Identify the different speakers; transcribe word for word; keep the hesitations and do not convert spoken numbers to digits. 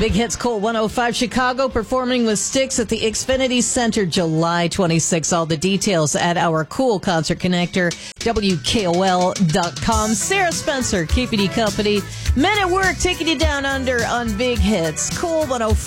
Speaker 1: Big Hits Cool one oh five Chicago performing with Styx at the Xfinity Center July twenty-sixth. All the details at our Cool Concert Connector, W K O L dot com. Sarah Spencer, keeping you company. Men at Work taking you down under on Big Hits Cool one oh five.